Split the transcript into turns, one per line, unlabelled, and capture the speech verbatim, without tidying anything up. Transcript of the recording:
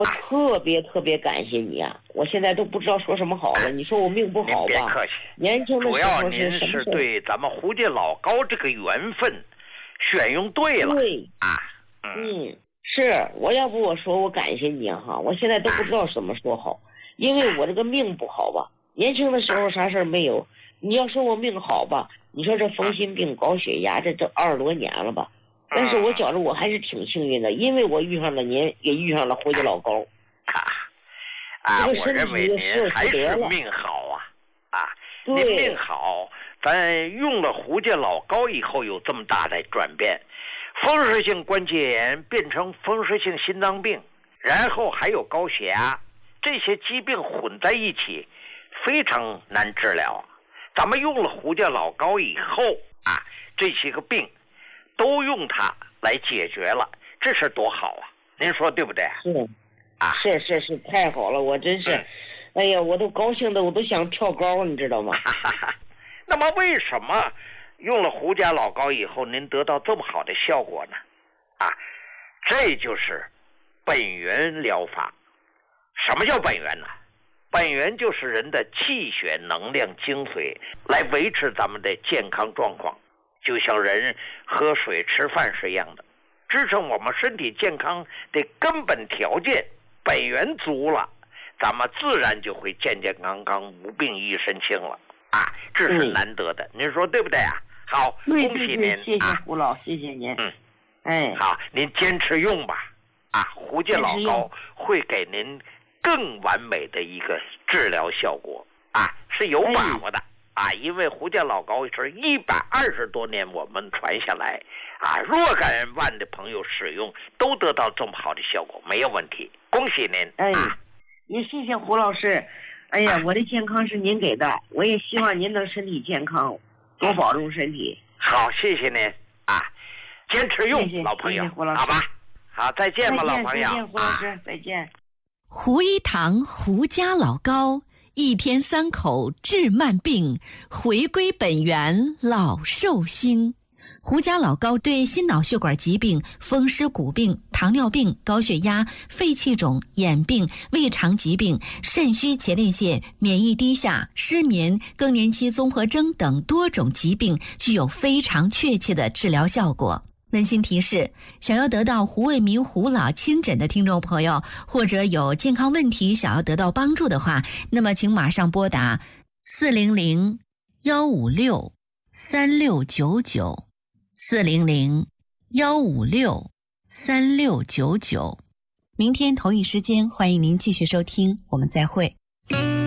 我特别特别感谢你啊！我现在都不知道说什么好了。你说我命不好吧？
别客气，
年轻的时候
主要您是对咱们胡家老高这个缘分选用对了。
对
啊，
嗯，嗯是我要不我说我感谢你哈，我现在都不知道怎么说好，因为我这个命不好吧。年轻的时候啥事儿没有，你要说我命好吧，你说这风心病、高血压，这都二十多年了吧。但是我觉着我还是挺幸运的，因为我遇上了您，也遇上了胡家老高。
啊，啊我认为您还是命好啊！啊，您命好，咱用了胡家老高以后有这么大的转变，风湿性关节炎变成风湿性心脏病，然后还有高血压，这些疾病混在一起，非常难治疗。咱们用了胡家老高以后啊，这些个病都用它来解决了，这是多好啊！您说对不对？
是，
啊，
是是是，太好了，我真是，嗯、哎呀，我都高兴的，我都想跳高，你知道吗？
那么为什么用了胡家老高以后，您得到这么好的效果呢？啊，这就是本源疗法。什么叫本源呢？本源就是人的气血能量精髓，来维持咱们的健康状况。就像人喝水吃饭是一样的，支撑我们身体健康的根本条件本源足了，咱们自然就会健健康康无病一身轻了啊，这是难得的、嗯、您说对不对啊？好，恭喜您，
谢谢胡老、啊、谢谢您。
嗯，
哎，
好，您坚持用吧啊，胡家老高会给您更完美的一个治疗效果啊，是有把握的、哎啊，因为胡家老高是一百二十多年我们传下来啊，若干万的朋友使用都得到这么好的效果，没有问题，恭喜您！
哎，也谢谢胡老师。哎呀、啊，我的健康是您给的，我也希望您能身体健康，多保重身体。
好，谢谢您啊，坚持用，
谢谢
老朋友，
谢谢胡老师，
好吧？好，再见吧，老朋友。
再见，胡老师，啊、再见。
胡一堂胡家老高。一天三口治慢病，回归本源老寿星。胡家老高对心脑血管疾病、风湿骨病、糖尿病、高血压、肺气肿、眼病、胃肠疾病、肾虚前列腺、免疫低下、失眠、更年期综合征等多种疾病具有非常确切的治疗效果。温馨提示，想要得到胡卫民胡老亲诊的听众朋友，或者有健康问题想要得到帮助的话，那么请马上拨打四零零幺五六三六九九 四零零幺五六三六九九。明天同一时间，欢迎您继续收听，我们再会。